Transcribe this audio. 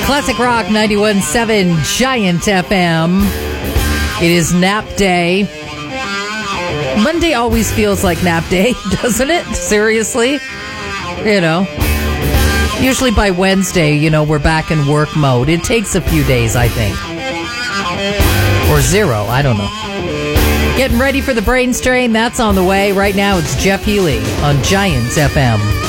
Classic Rock 91.7 Giant FM. It is nap day. Monday always feels like nap day, doesn't it? Seriously? You know. Usually by Wednesday, we're back in work mode. It takes a few days, I think. Or zero, I don't know. Getting ready for the brain strain, that's on the way. Right now, it's Jeff Healy on Giant FM.